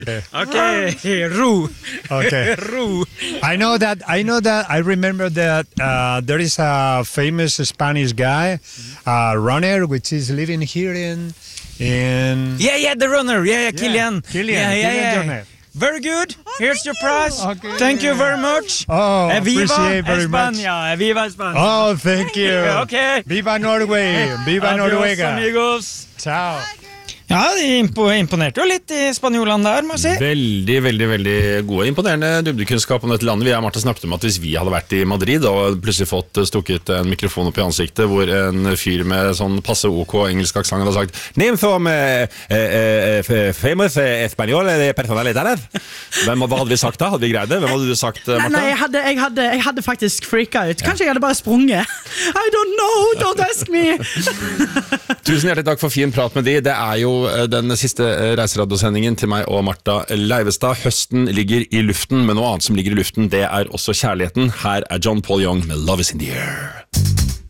Okay, Ru. Okay. Ru. I know that. I remember that there is a famous Spanish guy, runner, which is living here in. Yeah, the runner. Yeah, Kilian. Kilian Jornet. Very good. Here's your prize. Okay. Thank you very much. Oh, Viva appreciate very much. España. Viva España. Oh, thank you. Okay. Viva Norway. Viva Adios, Noruega. amigos. Ciao. Ja, de imponerte jo litt I spanjolene der, må jeg si. Veldig gode, imponerende dybdekunnskap om dette landet. Vi har Martha snakket om at hvis vi hadde vært I Madrid og plutselig fått stukket en mikrofon opp I ansiktet, hvor en fyr med sånn passe OK engelsk aksent hadde sagt «Name som famous espanjol personaliteter». Hva hadde vi sagt da? Hadde vi greid det? Hvem hadde du sagt, Martha? Nei, jeg hadde faktisk freaket ut. Kanskje jeg hadde bare sprunget. I don't know, don't ask me. Tusen hjertelig takk for fin prat med de. Det jo den siste reiseradiosendingen til meg og Martha Leivestad. Høsten ligger I luften, men noe annet som ligger I luften, det også kjærligheten. Her John Paul Young med Love is in the air.